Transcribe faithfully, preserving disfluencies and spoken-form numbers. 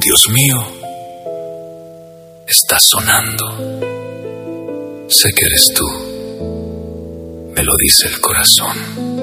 Dios mío, estás sonando. Sé que eres tú, me lo dice el corazón.